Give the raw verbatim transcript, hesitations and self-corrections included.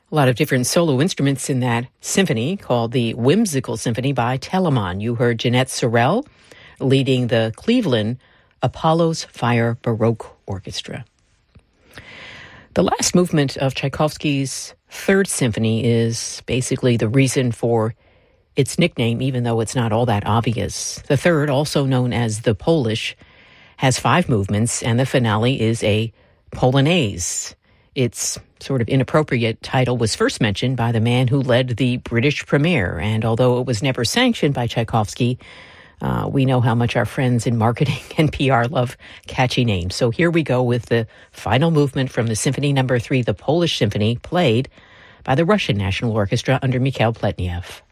A lot of different solo instruments in that symphony called the Whimsical Symphony by Telemann. You heard Jeanette Sorel leading the Cleveland Apollo's Fire Baroque Orchestra. The last movement of Tchaikovsky's Third Symphony is basically the reason for its nickname, even though it's not all that obvious. The third, also known as the Polish, has five movements, and the finale is a Polonaise. Its sort of inappropriate title was first mentioned by the man who led the British premiere, and although it was never sanctioned by Tchaikovsky, uh, we know how much our friends in marketing and P R love catchy names. So here we go with the final movement from the Symphony Number Three, the Polish Symphony, played by the Russian National Orchestra under Mikhail Pletnev.